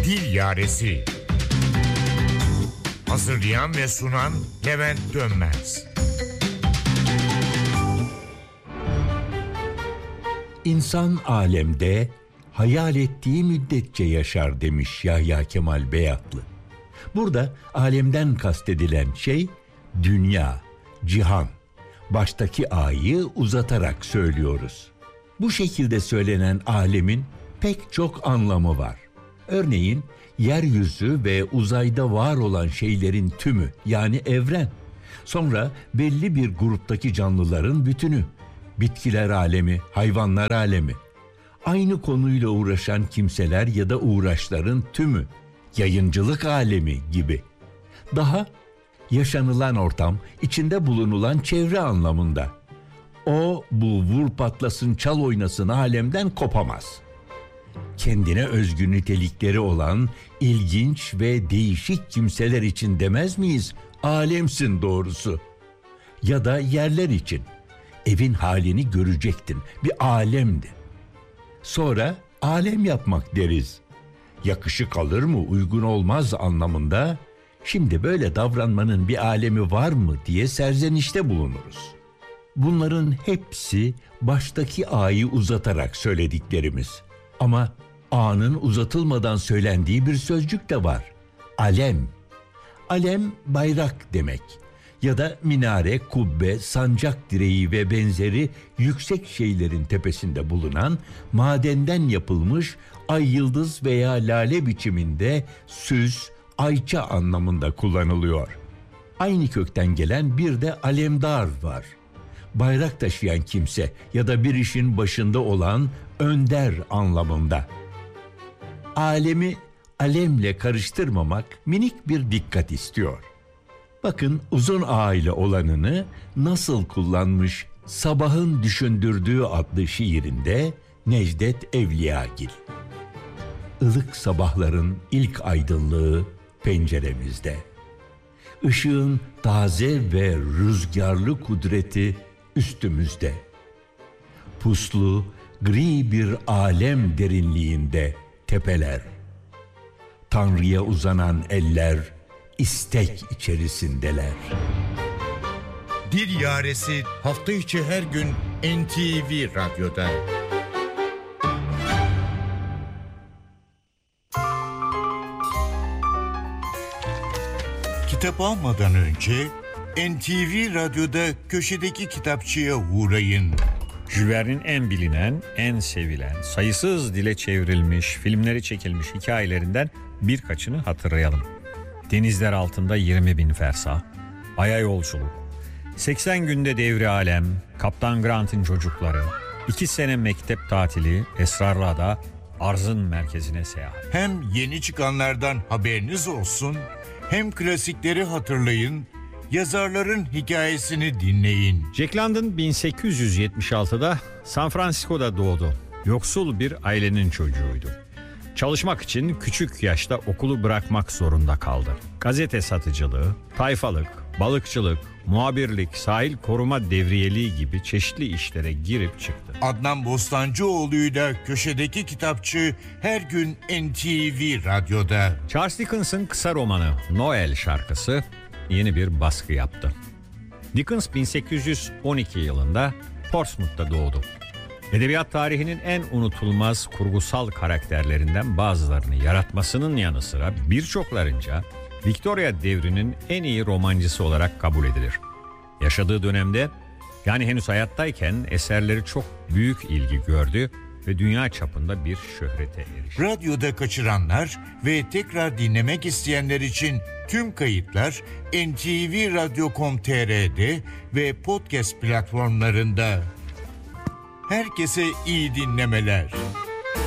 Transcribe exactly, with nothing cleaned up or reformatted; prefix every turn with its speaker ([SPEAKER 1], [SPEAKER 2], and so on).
[SPEAKER 1] Dil Yaresi. Hazırlayan ve sunan Levent Dönmez.
[SPEAKER 2] İnsan alemde hayal ettiği müddetçe yaşar demiş Yahya Kemal Beyatlı. Burada alemden kastedilen şey dünya, cihan. Baştaki A'yı uzatarak söylüyoruz. Bu şekilde söylenen alemin pek çok anlamı var. Örneğin yeryüzü ve uzayda var olan şeylerin tümü, yani evren. Sonra belli bir gruptaki canlıların bütünü, bitkiler alemi, hayvanlar alemi. Aynı konuyla uğraşan kimseler ya da uğraşların tümü, yayıncılık alemi gibi. Daha yaşanılan ortam, içinde bulunulan çevre anlamında. O bu vur patlasın çal oynasın alemden kopamaz. Kendine özgü nitelikleri olan ilginç ve değişik kimseler için demez miyiz? Alemsin doğrusu. Ya da yerler için. Evin halini görecektin. Bir alemdi. Sonra alem yapmak deriz. Yakışık alır mı, uygun olmaz anlamında. Şimdi böyle davranmanın bir alemi var mı diye serzenişte bulunuruz. Bunların hepsi baştaki A'yı uzatarak söylediklerimiz. Ama A'nın uzatılmadan söylendiği bir sözcük de var. Alem. Alem bayrak demek. Ya da minare, kubbe, sancak direği ve benzeri yüksek şeylerin tepesinde bulunan madenden yapılmış ay yıldız veya lale biçiminde süs, ayça anlamında kullanılıyor. Aynı kökten gelen bir de alemdar var. Bayrak taşıyan kimse ya da bir işin başında olan önder anlamında. Alemi alemle karıştırmamak minik bir dikkat istiyor. Bakın uzun A ile olanını nasıl kullanmış Sabahın Düşündürdüğü adlı şiirinde Necdet Evliyagil. Ilık sabahların ilk aydınlığı penceremizde. Işığın taze ve rüzgarlı kudreti üstümüzde. Puslu, gri bir alem derinliğinde tepeler. Tanrı'ya uzanan eller istek içerisindeler.
[SPEAKER 1] Dil Yaresi hafta içi her gün N T V Radyo'da. Kitap almadan önce N T V Radyo'da köşedeki kitapçıya uğrayın.
[SPEAKER 3] Jules Verne'in en bilinen, en sevilen, sayısız dile çevrilmiş, filmleri çekilmiş hikayelerinden birkaçını hatırlayalım. Denizler altında yirmi bin fersah, Ay'a yolculuk, seksen günde devri alem, Kaptan Grant'ın çocukları, iki sene mektep tatili, Esrarlı Ada, arzın merkezine seyahat.
[SPEAKER 1] Hem yeni çıkanlardan haberiniz olsun, hem klasikleri hatırlayın, yazarların hikayesini dinleyin.
[SPEAKER 3] Jack London bin sekiz yüz yetmiş altıda San Francisco'da doğdu. Yoksul bir ailenin çocuğuydu. Çalışmak için küçük yaşta okulu bırakmak zorunda kaldı. Gazete satıcılığı, tayfalık, balıkçılık, muhabirlik, sahil koruma devriyeliği gibi çeşitli işlere girip çıktı.
[SPEAKER 1] Adnan Bostancıoğlu'yla köşedeki kitapçı her gün N T V Radyo'da.
[SPEAKER 3] Charles Dickens'ın kısa romanı Noel şarkısı yeni bir baskı yaptı. Dickens bin sekiz yüz on iki yılında Portsmouth'ta doğdu. Edebiyat tarihinin en unutulmaz kurgusal karakterlerinden bazılarını yaratmasının yanı sıra birçoklarınca Victoria devrinin en iyi romancısı olarak kabul edilir. Yaşadığı dönemde, yani henüz hayattayken eserleri çok büyük ilgi gördü ve dünya çapında bir şöhrete erişti.
[SPEAKER 1] Radyoda kaçıranlar ve tekrar dinlemek isteyenler için tüm kayıtlar N T V radyo nokta com nokta t r'de ve podcast platformlarında. Herkese iyi dinlemeler.